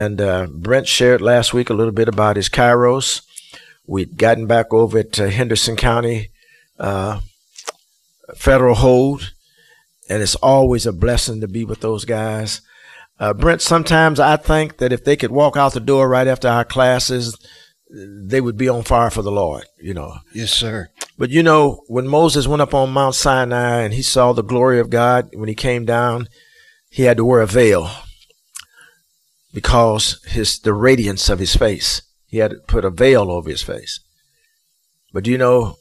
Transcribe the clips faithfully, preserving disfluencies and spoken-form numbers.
And uh, Brent shared last week a little bit about his Kairos. We'd gotten back over at uh, Henderson County uh, Federal Hold, and it's always a blessing to be with those guys. Uh, Brent, sometimes I think that if they could walk out the door right after our classes, they would be on fire for the Lord, you know. Yes, sir. But, you know, when Moses went up on Mount Sinai and he saw the glory of God, when he came down, he had to wear a veil because his the radiance of his face. He had to put a veil over his face. But, you know,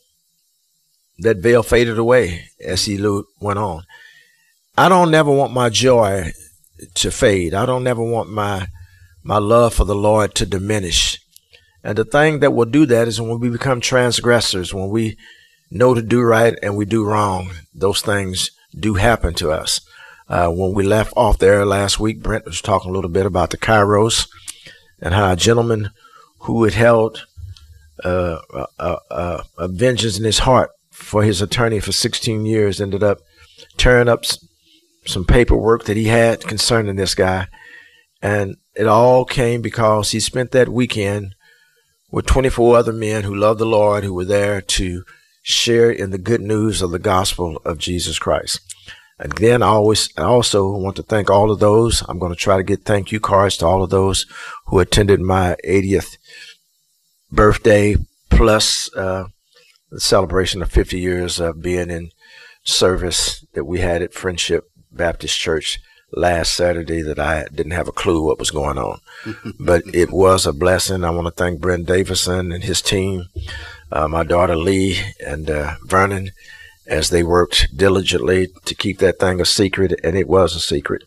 that veil faded away as he went on. I don't never want my joy to fade. I don't never want my my love for the Lord to diminish. And the thing that will do that is when we become transgressors, when we know to do right and we do wrong, those things do happen to us. Uh, when we left off there last week, Brent was talking a little bit about the Kairos and how a gentleman who had held uh, a, a, a vengeance in his heart for his attorney for sixteen years ended up tearing up some paperwork that he had concerning this guy. And it all came because he spent that weekend with twenty-four other men who loved the Lord, who were there to share in the good news of the gospel of Jesus Christ. And then I always, I also want to thank all of those. I'm going to try to get thank you cards to all of those who attended my eightieth birthday, plus uh, the celebration of fifty years of being in service that we had at Friendship Baptist Church last Saturday that I didn't have a clue what was going on. But it was a blessing. I want to thank Brent Davison and his team, uh, my daughter Lee and uh, Vernon, as they worked diligently to keep that thing a secret, and it was a secret.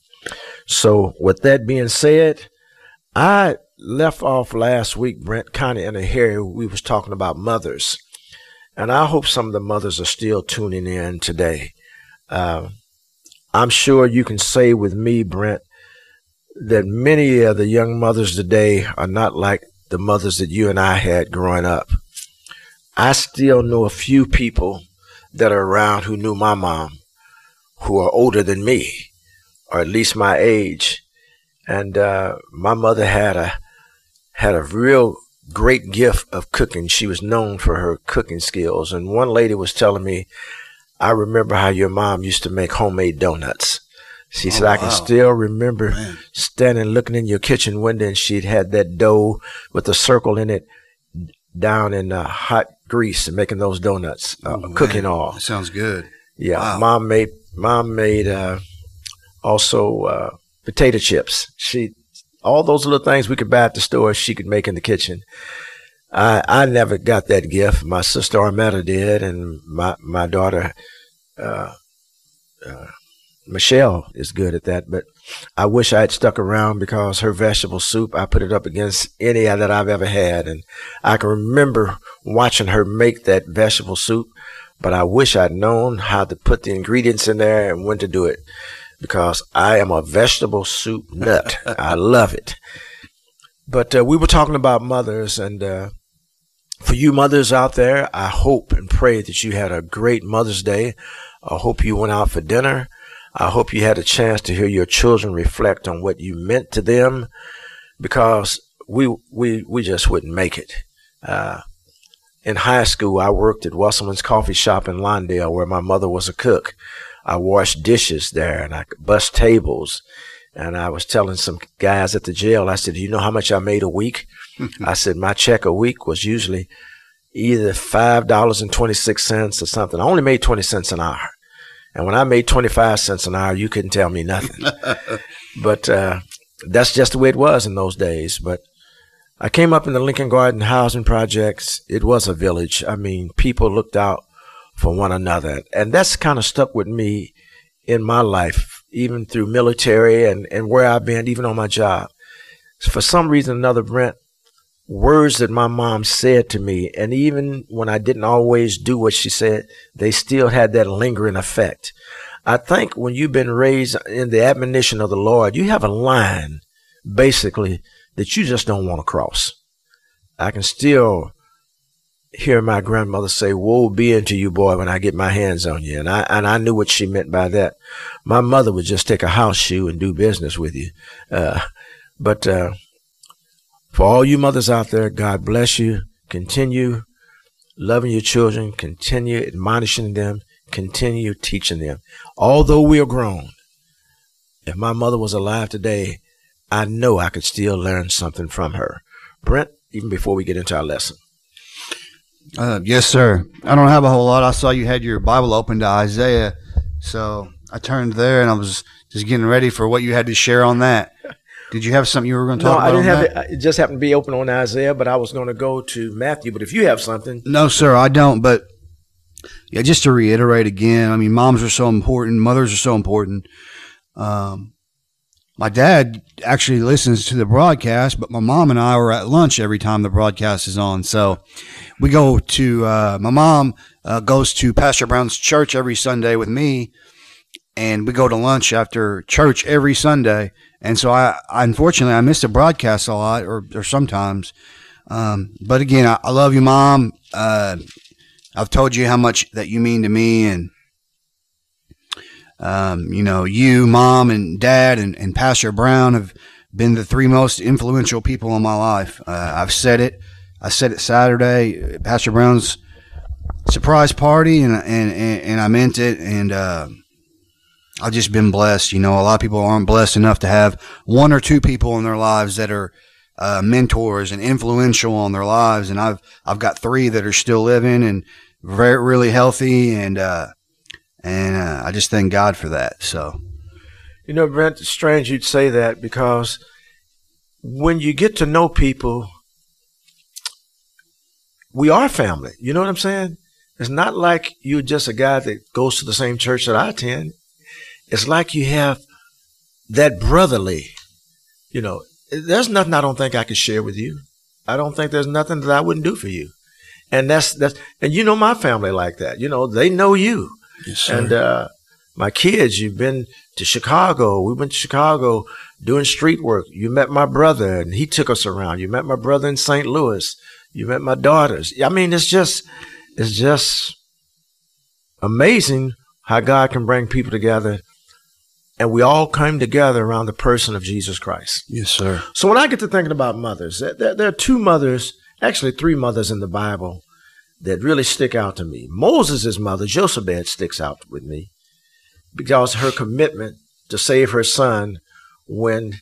So with that being said, I left off last week, Brent, kind of in a area we was talking about mothers. And I hope some of the mothers are still tuning in today. Uh, I'm sure you can say with me, Brent, that many of the young mothers today are not like the mothers that you and I had growing up. I still know a few people that are around who knew my mom, who are older than me, or at least my age. And uh, my mother had a had a real great gift of cooking. She was known for her cooking skills. And one lady was telling me, I remember how your mom used to make homemade donuts. She said, oh, I can wow. still remember Man. standing looking in your kitchen window, and she'd had that dough with a circle in it down in uh, hot grease and making those donuts, uh, oh, cooking all. That sounds good. Yeah. Wow. Mom made, mom made uh, also uh, potato chips. She, all those little things we could buy at the store, she could make in the kitchen. I, I never got that gift. My sister Armetta did, and my, my daughter, uh, uh, Michelle is good at that, but I wish I had stuck around because her vegetable soup, I put it up against any that I've ever had. And I can remember watching her make that vegetable soup, but I wish I'd known how to put the ingredients in there and when to do it, because I am a vegetable soup nut. I love it. But uh, we were talking about mothers, and uh, for you mothers out there, I hope and pray that you had a great Mother's Day. I hope you went out for dinner. I hope you had a chance to hear your children reflect on what you meant to them, because we we we just wouldn't make it. Uh, in high school, I worked at Wasserman's Coffee Shop in Lawndale, where my mother was a cook. I washed dishes there, and I could bust tables. And I was telling some guys at the jail, I said, do you know how much I made a week? I said, my check a week was usually either five dollars and twenty-six cents or something. I only made twenty cents an hour. And when I made twenty-five cents an hour, you couldn't tell me nothing. But uh, that's just the way it was in those days. But I came up in the Lincoln Garden housing projects. It was a village. I mean, people looked out for one another. And that's kind of stuck with me in my life, even through military and, and where I've been, even on my job. For some reason or another, Brent, words that my mom said to me, and even when I didn't always do what she said, they still had that lingering effect. I think when you've been raised in the admonition of the Lord, you have a line, basically, that you just don't want to cross. I can still hear my grandmother say, woe be unto you, boy, when I get my hands on you. And I, and I knew what she meant by that. My mother would just take a house shoe and do business with you. Uh, but, uh, For all you mothers out there, God bless you. Continue loving your children. Continue admonishing them. Continue teaching them. Although we are grown, if my mother was alive today, I know I could still learn something from her. Brent, even before we get into our lesson. Uh, yes, sir. I don't have a whole lot. I saw you had your Bible open to Isaiah, so I turned there and I was just getting ready for what you had to share on that. Did you have something you were going to talk no, about? No, I didn't have that? it. It just happened to be open on Isaiah, but I was going to go to Matthew. But if you have something. No, sir, I don't. But yeah, just to reiterate again, I mean, moms are so important. Mothers are so important. Um, my dad actually listens to the broadcast, but my mom and I are at lunch every time the broadcast is on. So we go to, uh, my mom uh, goes to Pastor Brown's church every Sunday with me, and we go to lunch after church every Sunday. And so I, I unfortunately, I miss the broadcast a lot, or, or sometimes. Um, but again, I, I love you, Mom. Uh, I've told you how much that you mean to me, and um, you know, you, Mom, and Dad, and, and Pastor Brown have been the three most influential people in my life. Uh, I've said it. I said it Saturday, Pastor Brown's surprise party, and and and, and I meant it. And uh, I've just been blessed. You know, a lot of people aren't blessed enough to have one or two people in their lives that are uh, mentors and influential on their lives. And I've I've got three that are still living and very really healthy, and uh, and uh, I just thank God for that. So, you know, Brent, it's strange you'd say that, because when you get to know people, we are family. You know what I'm saying? It's not like you're just a guy that goes to the same church that I attend. It's like you have that brotherly, you know, there's nothing I don't think I could share with you. I don't think there's nothing that I wouldn't do for you. And that's, that's, and you know my family like that. You know, they know you. Yes, sir. And uh, my kids, you've been to Chicago. We went to Chicago doing street work. You met my brother, and he took us around. You met my brother in Saint Louis. You met my daughters. I mean, it's just, it's just amazing how God can bring people together, and we all came together around the person of Jesus Christ. Yes, sir. So when I get to thinking about mothers, there, there are two mothers, actually three mothers in the Bible that really stick out to me. Moses' mother, Jochebed, sticks out with me because her commitment to save her son when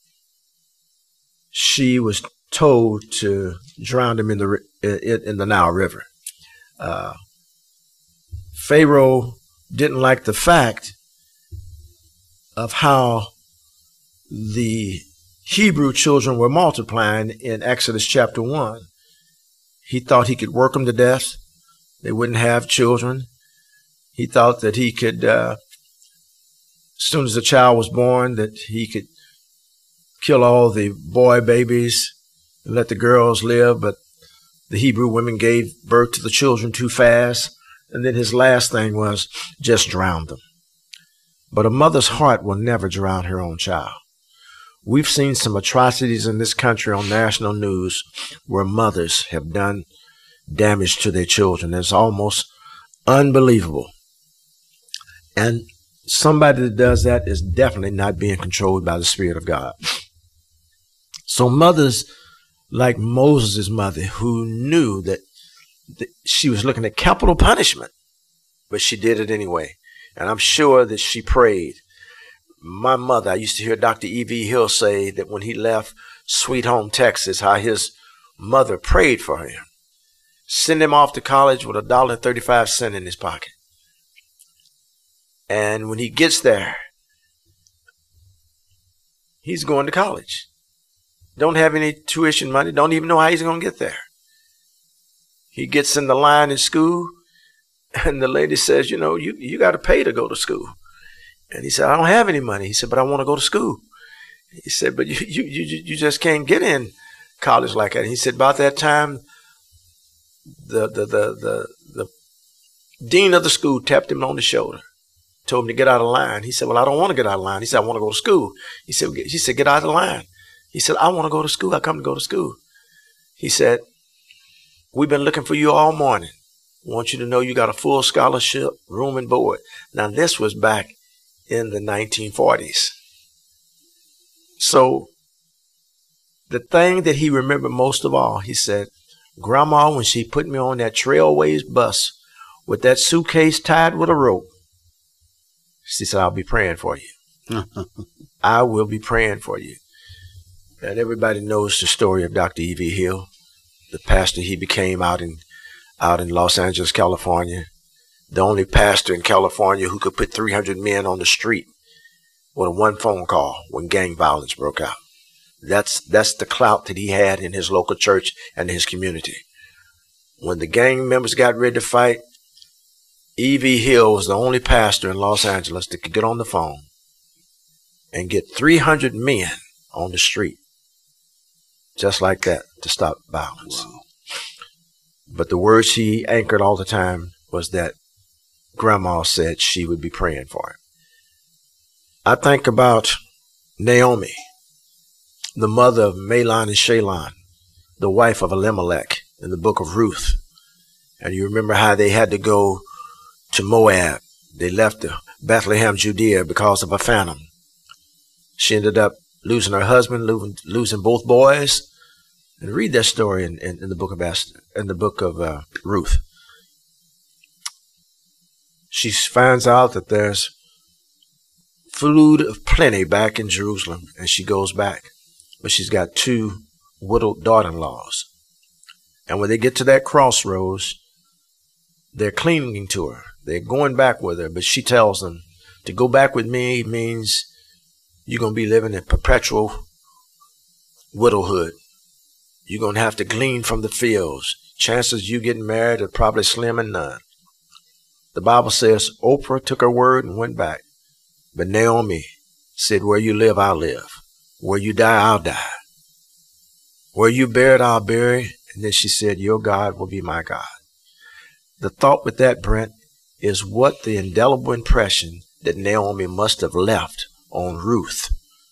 she was told to drown him in the in the Nile River. Uh, Pharaoh didn't like the fact of how the Hebrew children were multiplying in Exodus chapter one. He thought he could work them to death. They wouldn't have children. He thought that he could, uh, as soon as the child was born, that he could kill all the boy babies and let the girls live, but the Hebrew women gave birth to the children too fast. And then his last thing was just drown them. But a mother's heart will never drown her own child. We've seen some atrocities in this country on national news where mothers have done damage to their children. It's almost unbelievable. And somebody that does that is definitely not being controlled by the Spirit of God. So mothers like Moses' mother, who knew that she was looking at capital punishment, but she did it anyway. And I'm sure that she prayed. My mother, I used to hear Doctor E V Hill say that when he left Sweet Home, Texas, how his mother prayed for him. Send him off to college with a dollar and thirty-five cents in his pocket. And when he gets there, he's going to college. Don't have any tuition money. Don't even know how he's going to get there. He gets in the line in school, and the lady says, you know, you, you got to pay to go to school. And he said, I don't have any money. He said, but I want to go to school. He said, but you, you, you, you just can't get in college like that. And he said, about that time, the, the, the, the, the dean of the school tapped him on the shoulder, told him to get out of line. He said, well, I don't want to get out of line. He said, I want to go to school. He said, he said, get out of the line. He said, I want to go to school. I come to go to school. He said, we've been looking for you all morning. I want you to know you got a full scholarship, room and board. Now, this was back in the nineteen forties. So the thing that he remembered most of all, he said, Grandma, when she put me on that Trailways bus with that suitcase tied with a rope, she said, I'll be praying for you. I will be praying for you. And everybody knows the story of Doctor E V Hill, the pastor he became out in out in Los Angeles, California, the only pastor in California who could put three hundred men on the street with a one phone call when gang violence broke out. That's that's the clout that he had in his local church and his community. When the gang members got ready to fight, E V Hill was the only pastor in Los Angeles that could get on the phone and get three hundred men on the street, just like that, to stop violence. Wow. But the word she anchored all the time was that Grandma said she would be praying for him. I think about Naomi, the mother of Mahlon and Shalon, the wife of Elimelech in the book of Ruth. And you remember how they had to go to Moab. They left Bethlehem, Judea, because of a famine. She ended up losing her husband, losing, losing both boys. And read that story in, in, in the book of Esther, in the book of uh, Ruth. She finds out that there's food of plenty back in Jerusalem, and she goes back. But she's got two widowed daughter-in-laws. And when they get to that crossroads, they're clinging to her. They're going back with her, but she tells them, to go back with me means you're going to be living in perpetual widowhood. You're going to have to glean from the fields. Chances you getting married are probably slim and none. The Bible says Oprah took her word and went back. But Naomi said, where you live, I'll live. Where you die, I'll die. Where you buried, I'll bury. And then she said, your God will be my God. The thought with that, Brent, is what the indelible impression that Naomi must have left on Ruth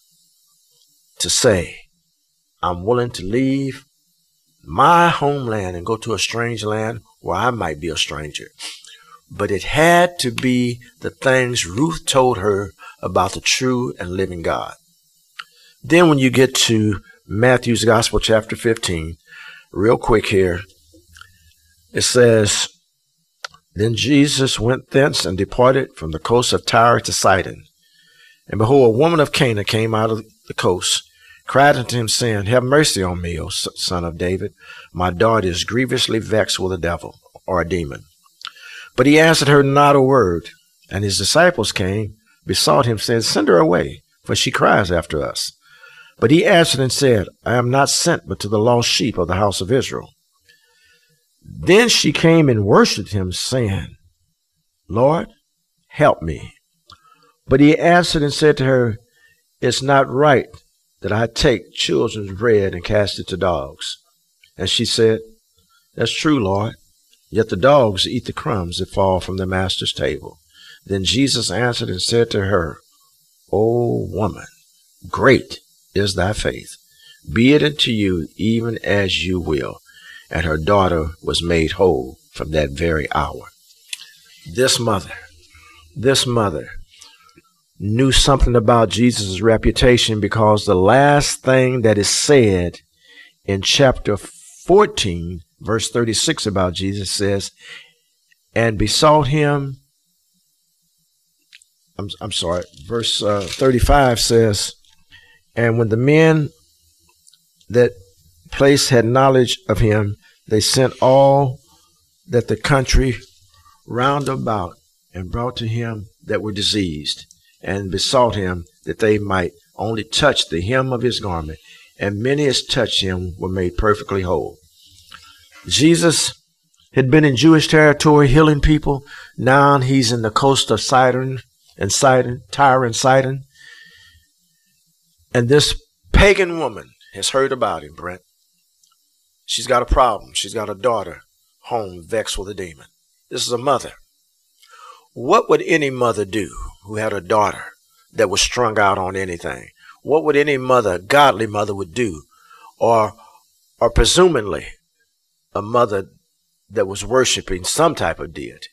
to say, I'm willing to leave my homeland and go to a strange land where I might be a stranger. But it had to be the things Ruth told her about the true and living God. Then when you get to Matthew's Gospel, chapter fifteen, real quick here, it says, then Jesus went thence and departed from the coast of Tyre to Sidon. And behold, a woman of Canaan came out of the coast, cried unto him, saying, have mercy on me, O son of David. My daughter is grievously vexed with a devil, or a demon. But he answered her not a word. And his disciples came, besought him, saying, send her away, for she cries after us. But he answered and said, I am not sent but to the lost sheep of the house of Israel. Then she came and worshipped him, saying, Lord, help me. But he answered and said to her, it's not right that I take children's bread and cast it to dogs. And she said, that's true, Lord. Yet the dogs eat the crumbs that fall from the master's table. Then Jesus answered and said to her, O woman, great is thy faith. Be it unto you even as you will. And her daughter was made whole from that very hour. This mother, this mother knew something about Jesus' reputation, because the last thing that is said in chapter fourteen, verse thirty-six about Jesus says, and besought him, I'm, I'm sorry, verse uh, thirty-five says, and when the men that place had knowledge of him, they sent all that the country round about and brought to him that were diseased, and besought him that they might only touch the hem of his garment. And many as touched him were made perfectly whole. Jesus had been in Jewish territory healing people. Now he's in the coast of Sidon and Sidon, Tyre and Sidon. And this pagan woman has heard about him, Brent. She's got a problem. She's got a daughter home vexed with a demon. This is a mother. What would any mother do who had a daughter that was strung out on anything? What would any mother, godly mother, would do? Or, or presumably a mother that was worshiping some type of deity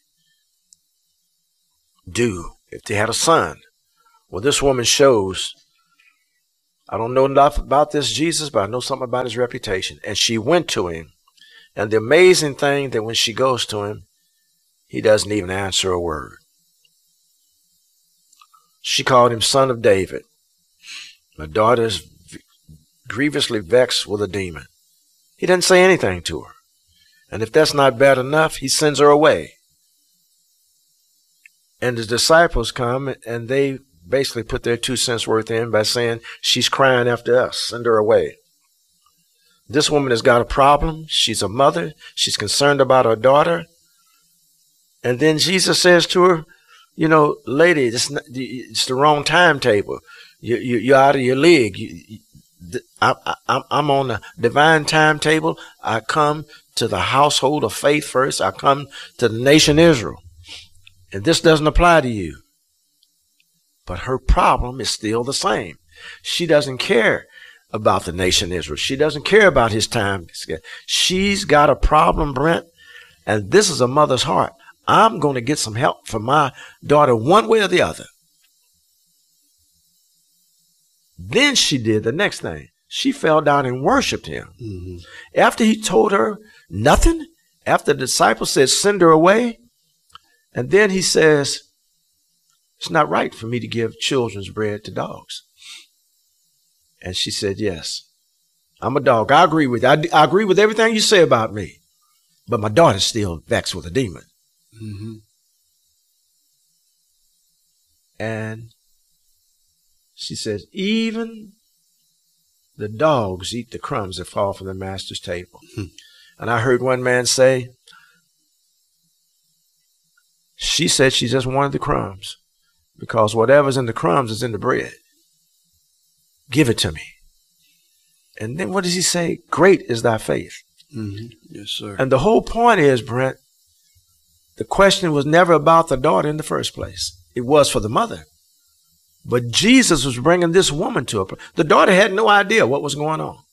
do if they had a son? Well, this woman shows I don't know enough about this Jesus, but I know something about his reputation. And she went to him. And the amazing thing that when she goes to him, he doesn't even answer a word. She called him son of David. My daughter is grievously vexed with a demon. He didn't say anything to her. And if that's not bad enough, he sends her away. And the disciples come and they basically put their two cents worth in by saying, she's crying after us, send her away. This woman has got a problem. She's a mother. She's concerned about her daughter. And then Jesus says to her, you know, lady, it's, not, it's the wrong timetable. You, you, you're out of your league. You, you, I, I, I'm on the divine timetable. I come to the household of faith first. I come to the nation Israel. And this doesn't apply to you. But her problem is still the same. She doesn't care about the nation Israel. She doesn't care about his time. She's got a problem, Brent, and this is a mother's heart. I'm going to get some help for my daughter one way or the other. Then she did the next thing. She fell down and worshiped him. Mm-hmm. After he told her nothing, after the disciple said, send her away, and then he says, it's not right for me to give children's bread to dogs. And she said, yes, I'm a dog. I agree with you. I, I agree with everything you say about me. But my daughter's still vexed with a demon. Mm-hmm. And she says, even the dogs eat the crumbs that fall from the master's table. Hmm. And I heard one man say, she said she just wanted the crumbs because whatever's in the crumbs is in the bread. Give it to me. And then what does he say? Great is thy faith. Mm-hmm. Yes, sir. And the whole point is, Brent, the question was never about the daughter in the first place. It was for the mother. But Jesus was bringing this woman to her. The daughter had no idea what was going on.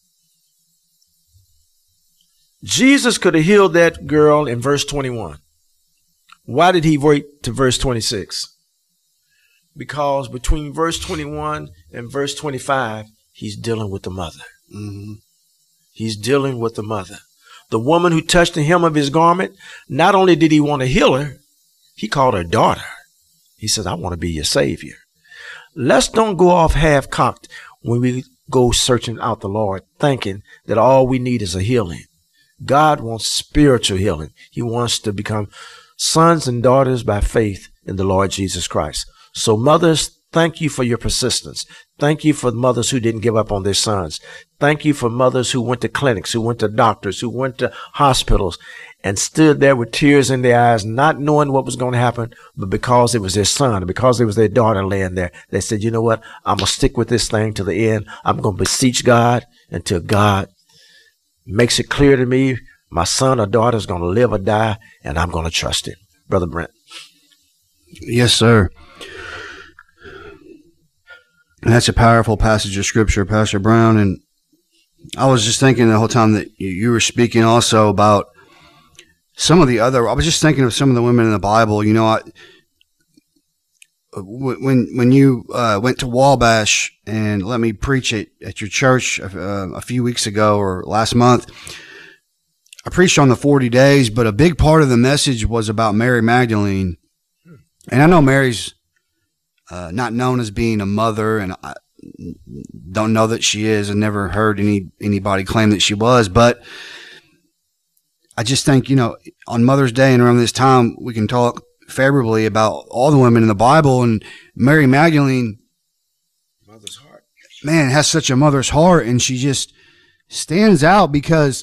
Jesus could have healed that girl in verse twenty-one. Why did he wait to verse twenty-six? Because between verse twenty-one and verse twenty-five, he's dealing with the mother. Mm-hmm. He's dealing with the mother. The woman who touched the hem of his garment, not only did he want to heal her, he called her daughter. He says, I want to be your savior. Let's don't go off half-cocked when we go searching out the Lord, thinking that all we need is a healing. God wants spiritual healing. He wants to become sons and daughters by faith in the Lord Jesus Christ. So mothers, thank you for your persistence. Thank you for mothers who didn't give up on their sons. Thank you for mothers who went to clinics, who went to doctors, who went to hospitals and stood there with tears in their eyes, not knowing what was going to happen, but because it was their son, because it was their daughter laying there, they said, you know what? I'm going to stick with this thing to the end. I'm going to beseech God until God makes it clear to me my son or daughter is going to live or die, and I'm going to trust him. Brother Brent. Yes, sir. And that's a powerful passage of scripture, Pastor Brown. And I was just thinking the whole time that you were speaking also about some of the other, I was just thinking of some of the women in the Bible. You know, I, when when you uh, went to Wabash and let me preach it at your church uh, a few weeks ago or last month, I preached on the forty days, but a big part of the message was about Mary Magdalene. And I know Mary's uh, not known as being a mother, and I don't know that she is. I never heard any anybody claim that she was, but I just think, you know, on Mother's Day and around this time, we can talk favorably about all the women in the Bible, and Mary Magdalene, mother's heart, man, has such a mother's heart, and she just stands out because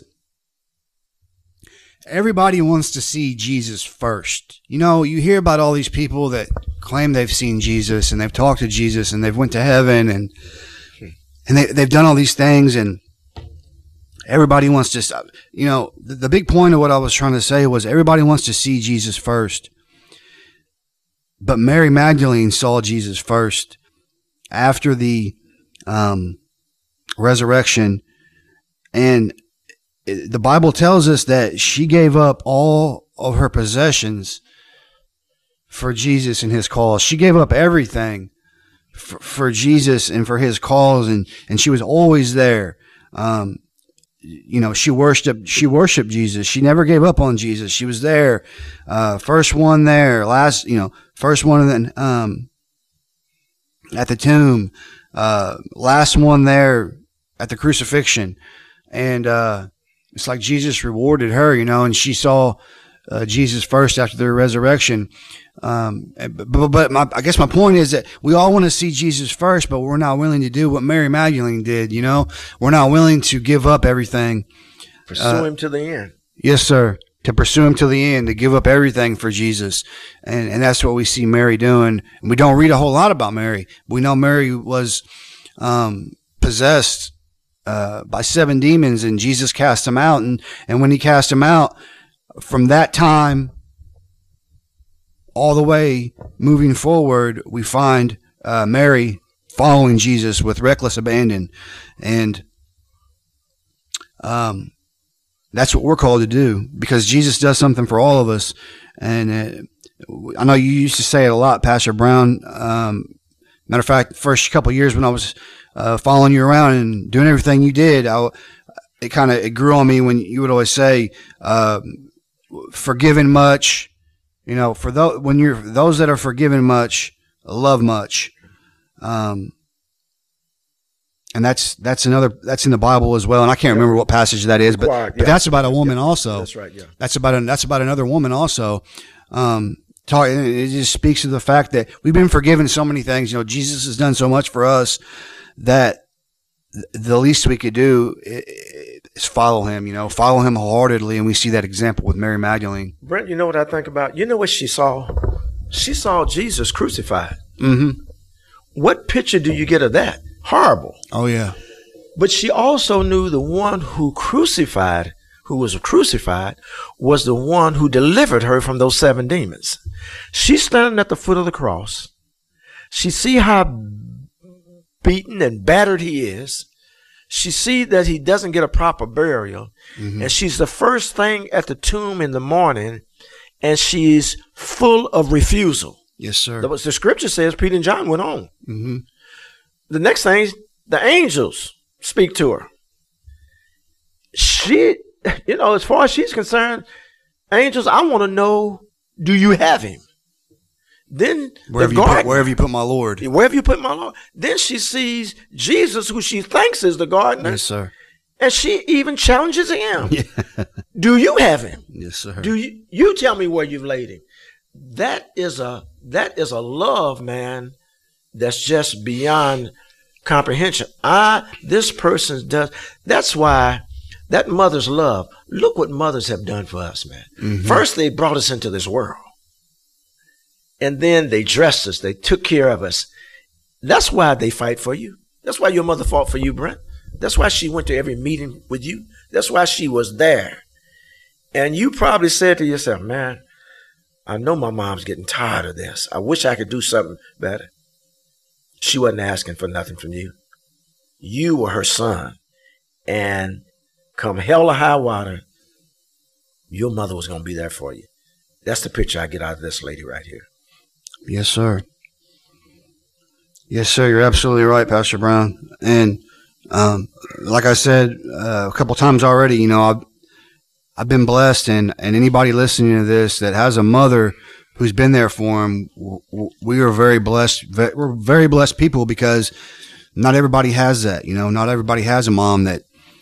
everybody wants to see Jesus first. You know, you hear about all these people that claim they've seen Jesus and they've talked to Jesus and they've went to heaven and and they, they've done all these things, and everybody wants to, you know, the, the big point of what I was trying to say was everybody wants to see Jesus first. But Mary Magdalene saw Jesus first after the um, resurrection, and the Bible tells us that she gave up all of her possessions for Jesus and his cause. She gave up everything for, for Jesus and for his cause, and, and she was always there. Um, you know, she worshiped, she worshiped Jesus. She never gave up on Jesus. She was there. Uh, first one there, last, you know, first one then, um, at the tomb, uh, last one there at the crucifixion. And, uh, it's like Jesus rewarded her, you know, and she saw, uh, Jesus first after the resurrection. Um, but, but my, I guess my point is that we all want to see Jesus first, but we're not willing to do what Mary Magdalene did. You know, we're not willing to give up everything. Pursue uh, him to the end. Yes, sir. To pursue him to the end, to give up everything for Jesus. And, and that's what we see Mary doing. And we don't read a whole lot about Mary. We know Mary was, um, possessed, uh, by seven demons, and Jesus cast them out. And, and when he cast them out, from that time all the way moving forward, we find uh, Mary following Jesus with reckless abandon. And um, that's what we're called to do, because Jesus does something for all of us. And uh, I know you used to say it a lot, Pastor Brown. Um, matter of fact, first couple of years when I was uh, following you around and doing everything you did, I, it kind of it grew on me when you would always say, uh, forgiven much. You know, for those, when you're, those that are forgiven much, love much. Um, and that's, that's another, that's in the Bible as well. And I can't remember what passage that is, but, Required, yeah. but that's about a woman yeah. also. That's right. Yeah. That's about, a, that's about another woman also. Um, talk, it just speaks to the fact that we've been forgiven so many things. You know, Jesus has done so much for us that the least we could do is follow him, you know, follow him wholeheartedly. And we see that example with Mary Magdalene. Brent, you know what I think about? You know what she saw? She saw Jesus crucified. Mm-hmm. What picture do you get of that? Horrible. Oh, yeah. But she also knew the one who crucified, who was crucified, was the one who delivered her from those seven demons. She's standing at the foot of the cross. She see how beaten and battered he is. She sees that he doesn't get a proper burial. Mm-hmm. And she's the first thing at the tomb in the morning, and she's full of refusal. Yes, sir. The, the scripture says Peter and John went on. Mm-hmm. The next thing, the angels speak to her. She, you know, as far as she's concerned, angels, I want to know, do you have him? Then wherever the you, gardener, put, wherever you put my Lord. Wherever you put my Lord. Then she sees Jesus, who she thinks is the gardener. Yes, sir. And she even challenges him. Yeah. Do you have him? Yes, sir. Do you you tell me where you've laid him? That is a that is a love, man, that's just beyond comprehension. I this person does. That's why that mother's love. Look what mothers have done for us, man. Mm-hmm. First, they brought us into this world. And then they dressed us. They took care of us. That's why they fight for you. That's why your mother fought for you, Brent. That's why she went to every meeting with you. That's why she was there. And you probably said to yourself, man, I know my mom's getting tired of this. I wish I could do something better. She wasn't asking for nothing from you. You were her son. And come hell or high water, your mother was going to be there for you. That's the picture I get out of this lady right here. Yes, sir. Yes, sir. You're absolutely right, Pastor Brown. And um, like I said uh, a couple times already, you know, I've, I've been blessed, and, and anybody listening to this that has a mother who's been there for him, we are very blessed. We're very blessed people, because not everybody has that. You know, not everybody has a mom that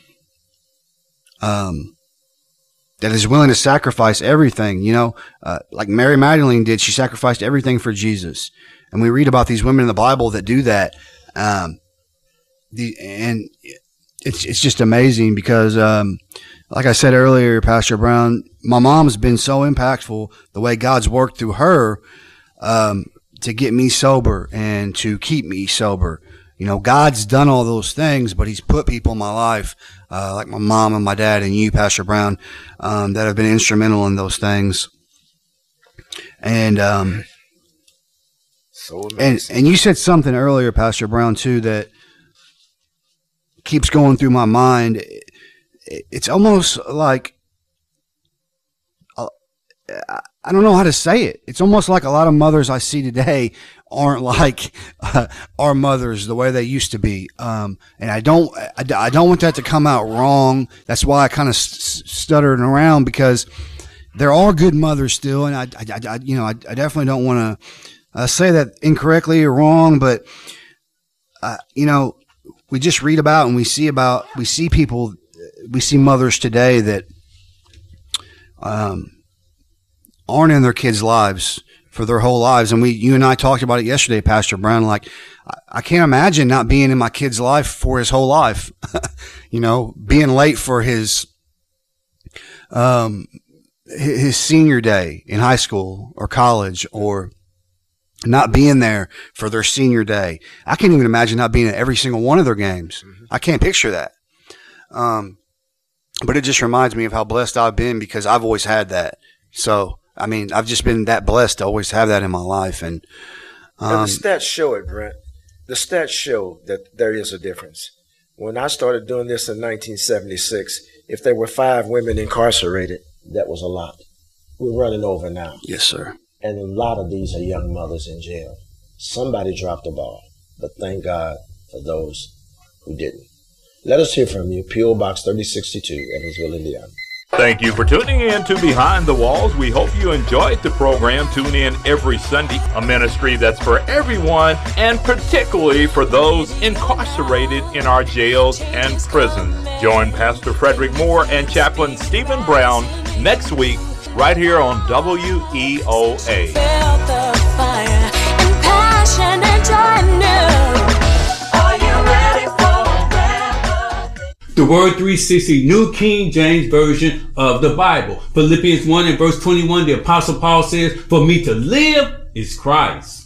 um that is willing to sacrifice everything. You know, uh, like Mary Magdalene did. She sacrificed everything for Jesus. And we read about these women in the Bible that do that. Um, the and it's it's just amazing, because um, like I said earlier, Pastor Brown, my mom's been so impactful, the way God's worked through her um, to get me sober and to keep me sober. You know, God's done all those things, but he's put people in my life, uh, like my mom and my dad and you, Pastor Brown, um, that have been instrumental in those things. And, um, so and, and you said something earlier, Pastor Brown, too, that keeps going through my mind. It's almost like, I don't know how to say it. It's almost like a lot of mothers I see today aren't like uh, our mothers the way they used to be. Um, and I don't, I, I don't want that to come out wrong. That's why I kind of st- stuttered around, because there are good mothers still. And I, I, I you know, I, I definitely don't want to uh, say that incorrectly or wrong, but, uh, you know, we just read about and we see about, we see people, we see mothers today that, um, aren't in their kids' lives for their whole lives. And we, you and I talked about it yesterday, Pastor Brown. Like, I, I can't imagine not being in my kid's life for his whole life. You know, being late for his, um, his senior day in high school or college, or not being there for their senior day. I can't even imagine not being at every single one of their games. Mm-hmm. I can't picture that. Um, but it just reminds me of how blessed I've been, because I've always had that. So, I mean, I've just been that blessed to always have that in my life. And, um, and the stats show it, Brent. The stats show that there is a difference. When I started doing this in nineteen seventy-six, if there were five women incarcerated, that was a lot. We're running over now. Yes, sir. And a lot of these are young mothers in jail. Somebody dropped the ball, but thank God for those who didn't. Let us hear from you. P O Box thirty sixty-two, Evansville, Indiana. Thank you for tuning in to Behind the Walls. We hope you enjoyed the program. Tune in every Sunday, a ministry that's for everyone, and particularly for those incarcerated in our jails and prisons. Join Pastor Frederick Moore and Chaplain Stephen Brown next week, right here on W E O A. Felt the fire and passion and joy new. Are you ready for the Word three sixty, New King James Version of the Bible. Philippians one and verse twenty-one, the Apostle Paul says, "For me to live is Christ."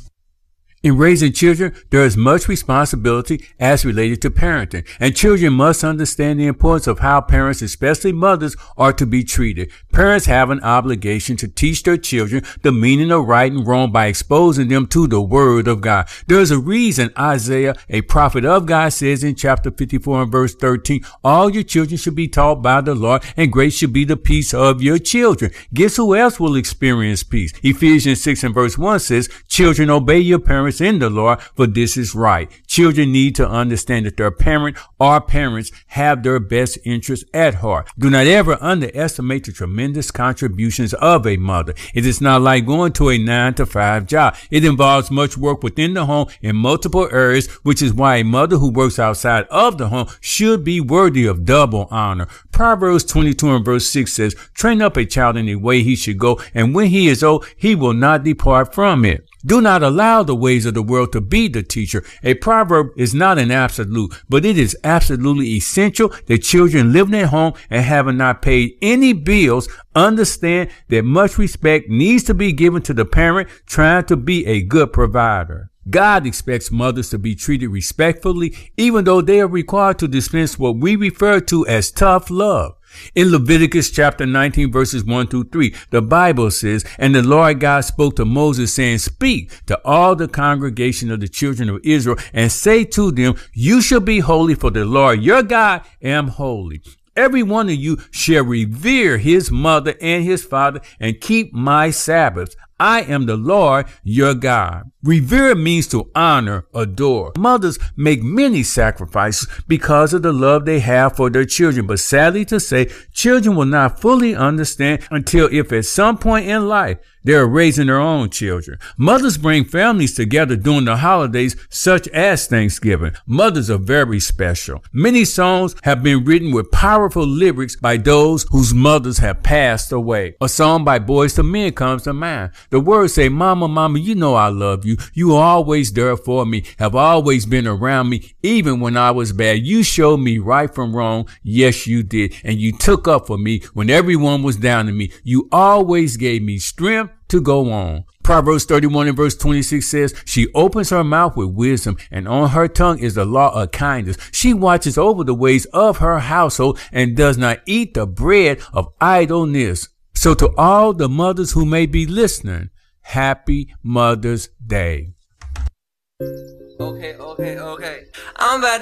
In raising children, there is much responsibility as related to parenting, and children must understand the importance of how parents, especially mothers, are to be treated. Parents have an obligation to teach their children the meaning of right and wrong by exposing them to the Word of God. There is a reason Isaiah, a prophet of God, says in chapter fifty-four and verse thirteen, "All your children should be taught by the Lord, and great should be the peace of your children." Guess who else will experience peace? Ephesians six and verse one says, "Children, obey your parents in the Lord, for this is right." Children need to understand that their parent or parents have their best interests at heart. Do not ever underestimate the tremendous contributions of a mother. It is not like going to a nine to five job. It involves much work within the home in multiple areas, which is why a mother who works outside of the home should be worthy of double honor. Proverbs twenty-two and verse six says, "Train up a child in the way he should go, and when he is old, he will not depart from it." Do not allow the ways of the world to be the teacher. A proverb is not an absolute, but it is absolutely essential that children living at home and having not paid any bills understand that much respect needs to be given to the parent trying to be a good provider. God expects mothers to be treated respectfully, even though they are required to dispense what we refer to as tough love. In Leviticus chapter nineteen, verses one through three, the Bible says, "And the Lord God spoke to Moses, saying, Speak to all the congregation of the children of Israel, and say to them, You shall be holy, for the Lord your God am holy. Every one of you shall revere his mother and his father, and keep my Sabbaths. I am the Lord your God." Revere means to honor, adore. Mothers make many sacrifices because of the love they have for their children, but sadly to say, children will not fully understand until if at some point in life they are raising their own children. Mothers bring families together during the holidays, such as Thanksgiving. Mothers are very special. Many songs have been written with powerful lyrics by those whose mothers have passed away. A song by Boyz two Men comes to mind. The words say, "Mama, mama, you know I love you. You are always there for me, have always been around me, even when I was bad. You showed me right from wrong. Yes, you did. And you took up for me when everyone was down to me. You always gave me strength to go on." Proverbs thirty-one and verse twenty-six says, "She opens her mouth with wisdom, and on her tongue is the law of kindness. She watches over the ways of her household and does not eat the bread of idleness." So to all the mothers who may be listening, happy Mother's Day. Okay, okay, okay. I'm about